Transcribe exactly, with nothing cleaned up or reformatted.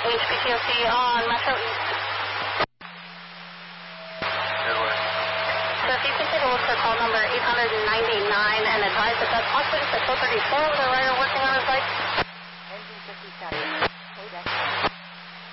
H P T O C on Metro East. So if you can take a look for call number eight nine nine and advise that that's possibly the four thirty-four over the right of way.